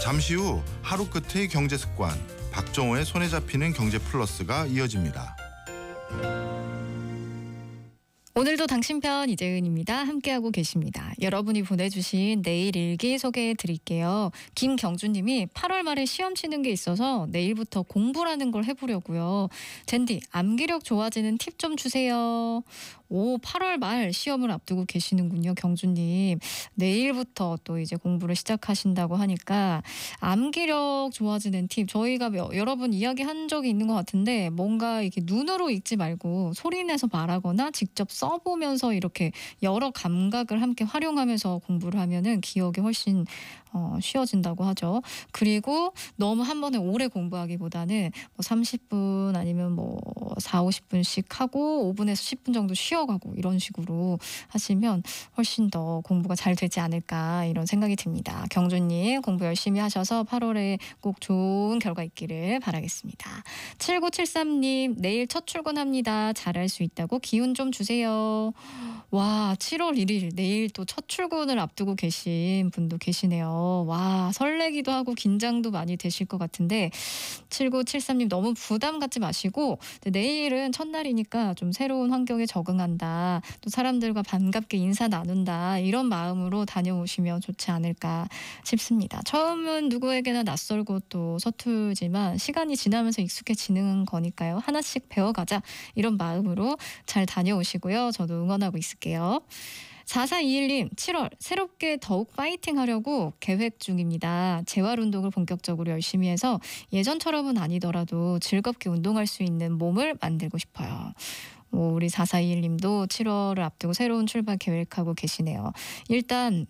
잠시 후 하루 끝의 경제 습관, 박정호의 손에 잡히는 경제 플러스가 이어집니다. 오늘도 당신 편 이재은입니다. 함께하고 계십니다. 여러분이 보내주신 내일 일기 소개해 드릴게요. 김경주님이 8월 말에 시험 치는 게 있어서 내일부터 공부라는 걸 해보려고요. 젠디, 암기력 좋아지는 팁 좀 주세요. 오, 8월 말 시험을 앞두고 계시는군요, 경주님. 내일부터 또 이제 공부를 시작하신다고 하니까 암기력 좋아지는 팁, 저희가 여러 번 이야기한 적이 있는 것 같은데 뭔가 이렇게 눈으로 읽지 말고 소리내서 말하거나 직접 써보면서 이렇게 여러 감각을 함께 활용하면서 공부를 하면은 기억이 훨씬 쉬워진다고 하죠. 그리고 너무 한 번에 오래 공부하기보다는 뭐 30분 아니면 뭐 4, 50분씩 하고 5분에서 10분 정도 쉬어가고 이런 식으로 하시면 훨씬 더 공부가 잘 되지 않을까 이런 생각이 듭니다. 경주님 공부 열심히 하셔서 8월에 꼭 좋은 결과 있기를 바라겠습니다. 7973님 내일 첫 출근합니다. 잘할 수 있다고 기운 좀 주세요. 와, 7월 1일 내일 또 첫 출근을 앞두고 계신 분도 계시네요. 와, 설레기도 하고 긴장도 많이 되실 것 같은데 7973님 너무 부담 갖지 마시고 내일은 첫날이니까 좀 새로운 환경에 적응한다. 또 사람들과 반갑게 인사 나눈다. 이런 마음으로 다녀오시면 좋지 않을까 싶습니다. 처음은 누구에게나 낯설고 또 서툴지만 시간이 지나면서 익숙해지는 거니까요. 하나씩 배워가자. 이런 마음으로 잘 다녀오시고요. 저도 응원하고 있을게요. 4421님 7월 새롭게 더욱 파이팅 하려고 계획 중입니다. 재활운동을 본격적으로 열심히 해서 예전처럼은 아니더라도 즐겁게 운동할 수 있는 몸을 만들고 싶어요. 우리 4421님도 7월을 앞두고 새로운 출발 계획하고 계시네요. 일단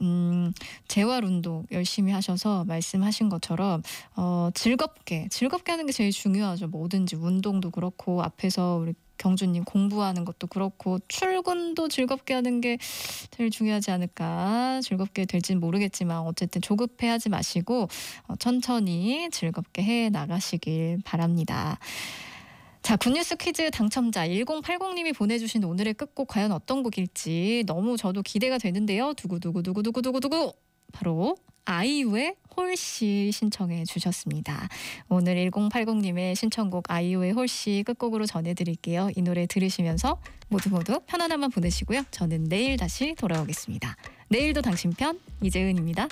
재활운동 열심히 하셔서 말씀하신 것처럼 즐겁게 하는 게 제일 중요하죠. 뭐든지 운동도 그렇고 앞에서 우리 경주님 공부하는 것도 그렇고 출근도 즐겁게 하는 게 제일 중요하지 않을까. 즐겁게 될지는 모르겠지만 어쨌든 조급해하지 마시고 천천히 즐겁게 해 나가시길 바랍니다. 자, 굿뉴스 퀴즈 당첨자 1080님이 보내주신 오늘의 끝곡 과연 어떤 곡일지 너무 저도 기대가 되는데요. 두구두구두구두구두구두구 바로 아이유의 홀씨 신청해 주셨습니다. 오늘 1080님의 신청곡 아이유의 홀씨 끝곡으로 전해드릴게요. 이 노래 들으시면서 모두 편안한 밤 보내시고요. 저는 내일 다시 돌아오겠습니다. 내일도 당신 편 이재은입니다.